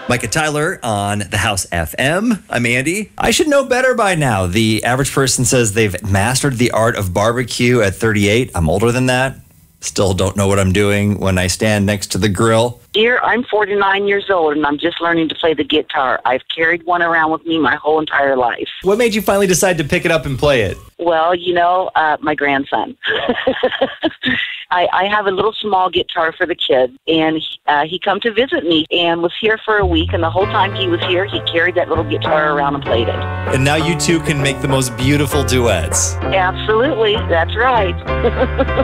Micah Tyler on the House FM. I'm Andy. I should know better by now. The average person says they've mastered the art of barbecue at 38. I'm older than that. Still don't know what I'm doing when I stand next to the grill. Dear, I'm 49 years old, and I'm just learning to play the guitar. I've carried one around with me my whole entire life. What made you finally decide to pick it up and play it? Well, my grandson. I have a little small guitar for the kids, and he come to visit me and was here for a week, and the whole time he was here, he carried that little guitar around and played it. And now you two can make the most beautiful duets. Absolutely, that's right.